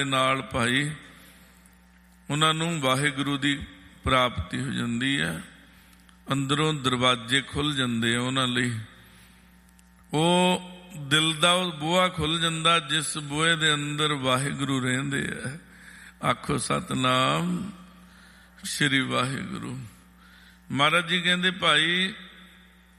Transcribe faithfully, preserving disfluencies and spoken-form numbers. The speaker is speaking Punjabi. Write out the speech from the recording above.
ਨਾਲ ਭਾਈ ਉਹਨਾਂ ਨੂੰ ਵਾਹਿਗੁਰੂ ਦੀ ਪ੍ਰਾਪਤੀ ਹੋ ਜਾਂਦੀ ਹੈ। ਅੰਦਰੋਂ ਦਰਵਾਜ਼ੇ ਖੁੱਲ੍ਹ ਜਾਂਦੇ ਆ ਉਹਨਾਂ ਲਈ। ਉਹ ਦਿਲ ਦਾ ਉਹ ਬੂਹਾ ਖੁੱਲ੍ਹ ਜਾਂਦਾ ਜਿਸ ਬੂਹੇ ਦੇ ਅੰਦਰ ਵਾਹਿਗੁਰੂ ਰਹਿੰਦੇ ਆ। ਆਖੋ ਸਤਿਨਾਮ ਸ਼੍ਰੀ ਵਾਹਿਗੁਰੂ। ਮਹਾਰਾਜ ਜੀ ਕਹਿੰਦੇ ਭਾਈ